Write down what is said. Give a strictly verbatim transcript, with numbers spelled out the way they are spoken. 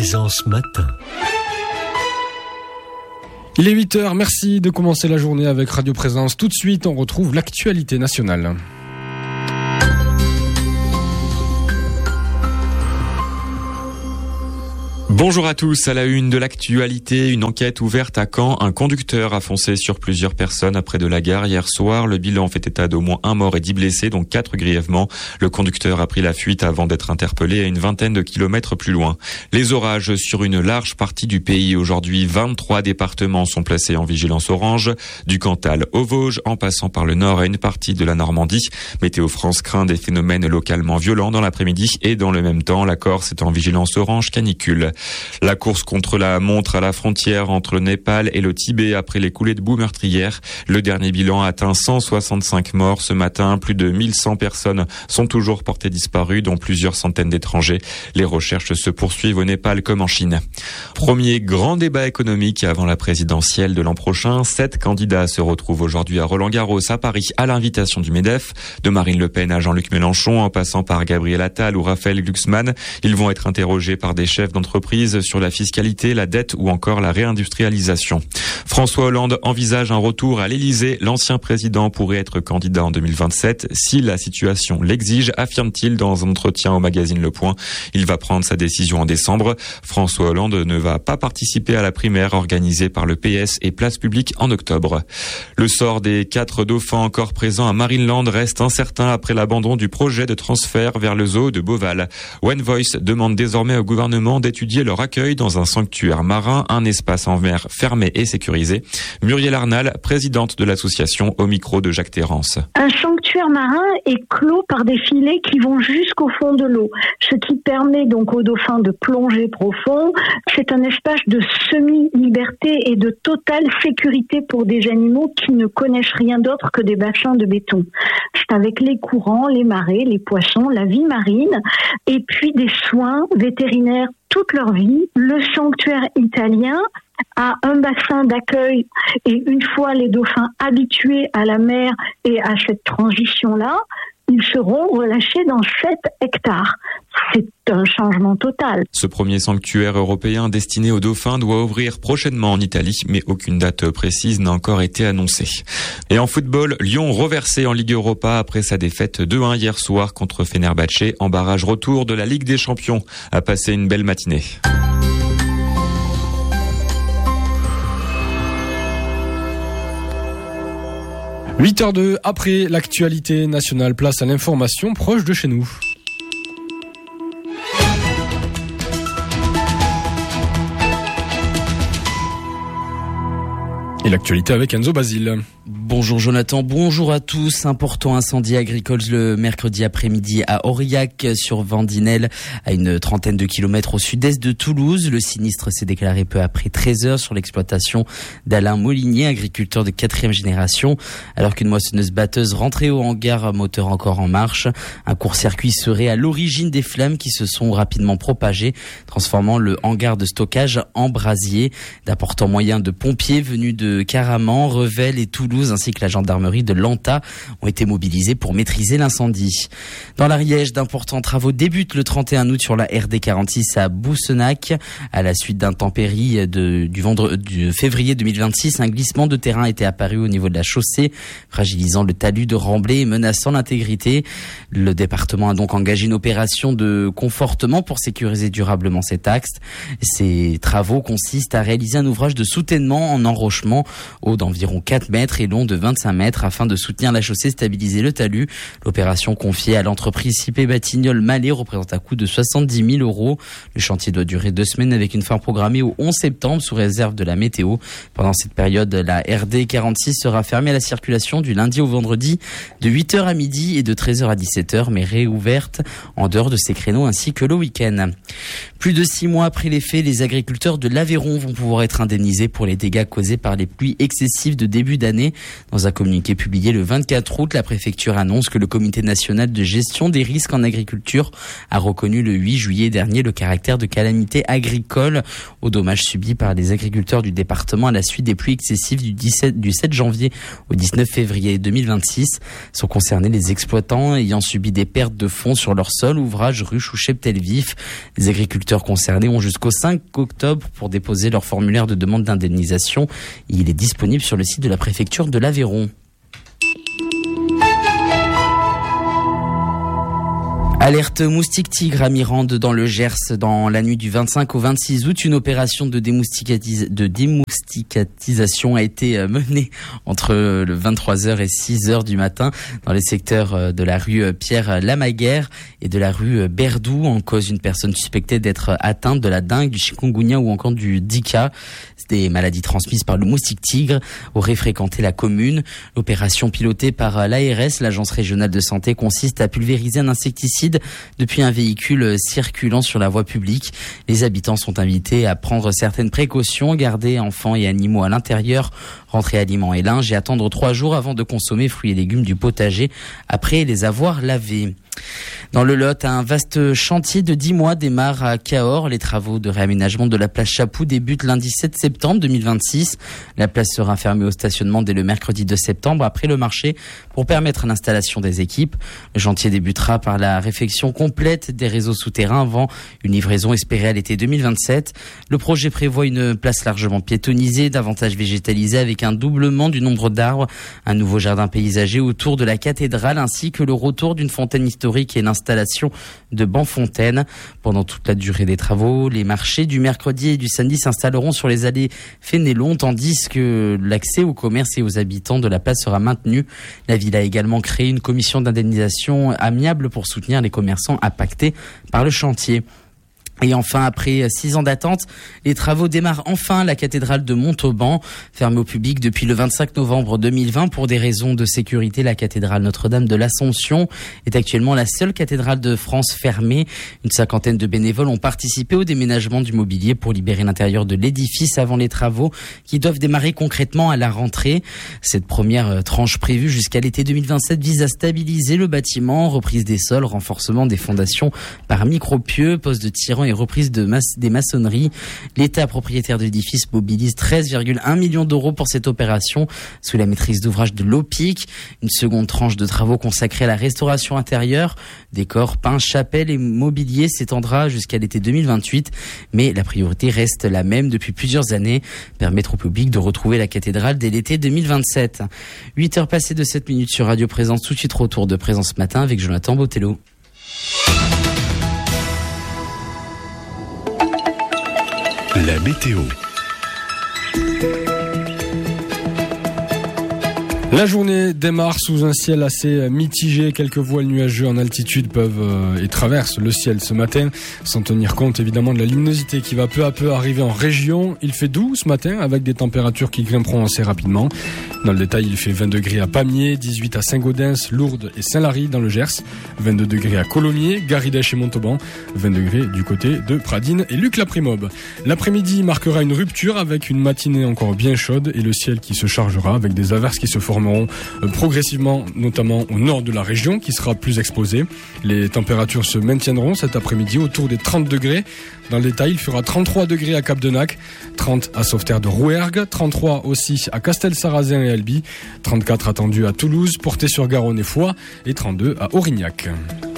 Ce matin. Il est huit heures, merci de commencer la journée avec Radio Présence. Tout de suite, on retrouve l'actualité nationale. Bonjour à tous, à la une de l'actualité, une enquête ouverte à Caen. Un conducteur a foncé sur plusieurs personnes après de la gare hier soir. Le bilan fait état d'au moins un mort et dix blessés, dont quatre grièvement. Le conducteur a pris la fuite avant d'être interpellé à une vingtaine de kilomètres plus loin. Les orages sur une large partie du pays. Aujourd'hui, vingt-trois départements sont placés en vigilance orange, du Cantal aux Vosges, en passant par le nord et une partie de la Normandie. Météo France craint des phénomènes localement violents dans l'après-midi et dans le même temps, la Corse est en vigilance orange canicule. La course contre la montre à la frontière entre le Népal et le Tibet après les coulées de boue meurtrières. Le dernier bilan a atteint cent soixante-cinq morts ce matin. Plus de mille cent personnes sont toujours portées disparues, dont plusieurs centaines d'étrangers. Les recherches se poursuivent au Népal comme en Chine. Premier grand débat économique avant la présidentielle de l'an prochain. Sept candidats se retrouvent aujourd'hui à Roland-Garros à Paris à l'invitation du MEDEF. De Marine Le Pen à Jean-Luc Mélenchon, en passant par Gabriel Attal ou Raphaël Glucksmann. Ils vont être interrogés par des chefs d'entreprise sur la fiscalité, la dette ou encore la réindustrialisation. François Hollande envisage un retour à l'Élysée. L'ancien président pourrait être candidat en deux mille vingt-sept si la situation l'exige, affirme-t-il dans un entretien au magazine Le Point. Il va prendre sa décision en décembre. François Hollande ne va pas participer à la primaire organisée par le P S et Place Publique en octobre. Le sort des quatre dauphins encore présents à Marineland reste incertain après l'abandon du projet de transfert vers le zoo de Beauval. One Voice demande désormais au gouvernement d'étudier leur accueil dans un sanctuaire marin, un espace en mer fermé et sécurisé. Muriel Arnal, présidente de l'association, au micro de Jacques Terrance. Un sanctuaire marin est clos par des filets qui vont jusqu'au fond de l'eau, ce qui permet donc aux dauphins de plonger profond. C'est un espace de semi-liberté et de totale sécurité pour des animaux qui ne connaissent rien d'autre que des bassins de béton. C'est avec les courants, les marées, les poissons, la vie marine et puis des soins vétérinaires toute leur vie. Le sanctuaire italien a un bassin d'accueil et une fois les dauphins habitués à la mer et à cette transition-là, ils seront relâchés dans sept hectares. C'est un changement total. Ce premier sanctuaire européen destiné aux dauphins doit ouvrir prochainement en Italie, mais aucune date précise n'a encore été annoncée. Et en football, Lyon reversé en Ligue Europa après sa défaite deux un hier soir contre Fenerbahçe en barrage retour de la Ligue des Champions. A passé une belle matinée. huit heures deux, après l'actualité nationale, place à l'information proche de chez nous. Et l'actualité avec Enzo Basile. Bonjour Jonathan, bonjour à tous. Important incendie agricole le mercredi après-midi à Aurillac sur Vendinelle, à une trentaine de kilomètres au sud-est de Toulouse. Le sinistre s'est déclaré peu après treize heures sur l'exploitation d'Alain Molinier, agriculteur de quatrième génération. Alors qu'une moissonneuse-batteuse rentrait au hangar, moteur encore en marche, un court-circuit serait à l'origine des flammes qui se sont rapidement propagées, transformant le hangar de stockage en brasier. D'importants moyens de pompiers venus de Caraman, Revel et Toulouse ainsi que la gendarmerie de Lanta ont été mobilisés pour maîtriser l'incendie. Dans l'Ariège, d'importants travaux débutent le trente et un août sur la R D quarante-six à Boussenac. À la suite d'intempéries de, du, vendre, du février deux mille vingt-six, un glissement de terrain était apparu au niveau de la chaussée, fragilisant le talus de Remblai et menaçant l'intégrité. Le département a donc engagé une opération de confortement pour sécuriser durablement cet axe. Ces travaux consistent à réaliser un ouvrage de soutènement en enrochement haut d'environ quatre mètres et long de vingt-cinq mètres afin de soutenir la chaussée, stabiliser le talus. L'opération confiée à l'entreprise C I P Batignolles-Mallet représente un coût de soixante-dix mille euros. Le chantier doit durer deux semaines avec une fin programmée au onze septembre sous réserve de la météo. Pendant cette période, la R D quarante-six sera fermée à la circulation du lundi au vendredi de huit heures à midi et de treize heures à dix-sept heures, mais réouverte en dehors de ces créneaux ainsi que le week-end. Plus de six mois après les faits, les agriculteurs de l'Aveyron vont pouvoir être indemnisés pour les dégâts causés par les pluies excessives de début d'année. Dans un communiqué publié le vingt-quatre août, la préfecture annonce que le comité national de gestion des risques en agriculture a reconnu le huit juillet dernier le caractère de calamité agricole aux dommages subis par les agriculteurs du département à la suite des pluies excessives du, dix-sept, du sept janvier au dix-neuf février deux mille vingt-six. Sont concernés les exploitants ayant subi des pertes de fonds sur leur sol, ouvrages, ruches ou cheptels vifs. Les agriculteurs concernés ont jusqu'au cinq octobre pour déposer leur formulaire de demande d'indemnisation. Il est disponible sur le site de la préfecture de l'Aveyron. Alerte moustique tigre à Mirande dans le Gers dans la nuit du vingt-cinq au vingt-six août. Une opération de, démousticatis- de démousticatisation a été menée entre le vingt-trois heures et six heures du matin dans les secteurs de la rue Pierre-Lamaguère et de la rue Berdou. En cause, une personne suspectée d'être atteinte de la dengue, du chikungunya ou encore du Zika. Des maladies transmises par le moustique tigre aurait fréquenté la commune. L'opération pilotée par l'A R S, l'Agence régionale de santé, consiste à pulvériser un insecticide depuis un véhicule circulant sur la voie publique. Les habitants sont invités à prendre certaines précautions, garder enfants et animaux à l'intérieur, rentrer aliments et linge et attendre trois jours avant de consommer fruits et légumes du potager après les avoir lavés. Dans le Lot, un vaste chantier de dix mois démarre à Cahors. Les travaux de réaménagement de la place Chapoux débutent lundi sept septembre deux mille vingt-six. La place sera fermée au stationnement dès le mercredi deux septembre après le marché pour permettre l'installation des équipes. Le chantier débutera par la réfection complète des réseaux souterrains avant une livraison espérée à l'été deux mille vingt-sept. Le projet prévoit une place largement piétonnisée, davantage végétalisée avec un doublement du nombre d'arbres, un nouveau jardin paysager autour de la cathédrale ainsi que le retour d'une fontaine historique et l'installation de bancs fontaines. Pendant toute la durée des travaux, les marchés du mercredi et du samedi s'installeront sur les allées Fénélon, tandis que l'accès aux commerces et aux habitants de la place sera maintenu. La ville a également créé une commission d'indemnisation amiable pour soutenir les commerçants impactés par le chantier. Et enfin, après six ans d'attente, les travaux démarrent enfin. La cathédrale de Montauban, fermée au public depuis le vingt-cinq novembre deux mille vingt pour des raisons de sécurité. La cathédrale Notre-Dame de l'Assomption est actuellement la seule cathédrale de France fermée. Une cinquantaine de bénévoles ont participé au déménagement du mobilier pour libérer l'intérieur de l'édifice avant les travaux qui doivent démarrer concrètement à la rentrée. Cette première tranche prévue jusqu'à l'été deux mille vingt-sept vise à stabiliser le bâtiment, reprise des sols, renforcement des fondations par micropieux, poste de tirant et reprise de masse, des maçonneries. L'État propriétaire de l'édifice mobilise treize virgule un millions d'euros pour cette opération sous la maîtrise d'ouvrage de l'O P I C. Une seconde tranche de travaux consacrée à la restauration intérieure, décors, peints, chapelles et mobilier s'étendra jusqu'à l'été deux mille vingt-huit. Mais la priorité reste la même depuis plusieurs années, permettre au public de retrouver la cathédrale dès l'été deux mille vingt-sept. huit heures passées de sept minutes sur Radio Présence, tout de suite retour de Présence Matin avec Jonathan Botello. La météo. La journée démarre sous un ciel assez mitigé. Quelques voiles nuageux en altitude peuvent euh, et traversent le ciel ce matin, sans tenir compte évidemment de la luminosité qui va peu à peu arriver en région. Il fait doux ce matin avec des températures qui grimperont assez rapidement. Dans le détail, il fait vingt degrés à Pamiers, dix-huit à Saint-Gaudens, Lourdes et Saint-Lary dans le Gers, vingt-deux degrés à Colomiers, Garidèche et Montauban, vingt degrés du côté de Pradines et Luc-la-Primobe. L'après-midi marquera une rupture avec une matinée encore bien chaude et le ciel qui se chargera avec des averses qui se formeront progressivement, notamment au nord de la région qui sera plus exposée. Les températures se maintiendront cet après-midi autour des trente degrés. Dans le détail, il fera trente-trois degrés à Cap-de-Nac, trente à Sauveterre de Rouergue, trente-trois aussi à Castel-Sarrazin et Albi, trente-quatre attendus à Toulouse, Portet-sur-Garonne et Foix et trente-deux à Aurignac.